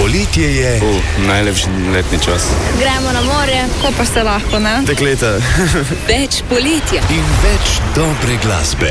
Poletje je najlepši letni čas. Gremo na morje, ko pa se lahko, ne? Dekleta Več poletja in več dobre glasbe.